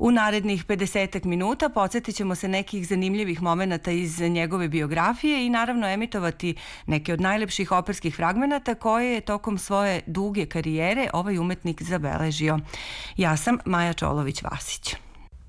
U narednih 50 minuta podsjetit ćemo se nekih zanimljivih momenata iz njegove biografije i naravno emitovati neke od najlepših operskih fragmenata koje je tokom svoje duge karijere ovaj umetnik zabeležio. Ja sam Maja Čolović-Vasić.